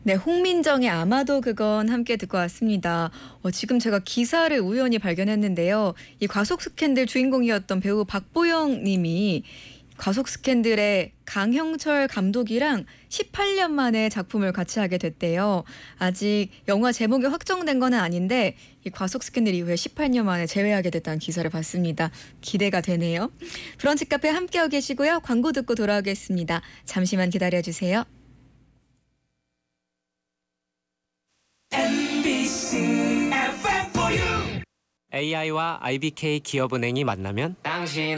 네, 홍민정의 아마도 그건 함께 듣고 왔습니다. 지금 제가 기사를 우연히 발견했는데요. 이 과속 스캔들 주인공이었던 배우 박보영 님이 과속 스캔들의 강형철 감독이랑 18년 만에 작품을 같이 하게 됐대요. 아직 영화 제목이 확정된 건 아닌데 이 과속 스캔들 이후에 18년 만에 재회하게 됐다는 기사를 봤습니다. 기대가 되네요. 브런치 카페 함께하고 계시고요. 광고 듣고 돌아오겠습니다. 잠시만 기다려주세요. AI와 IBK 기업은행이 만나면 당신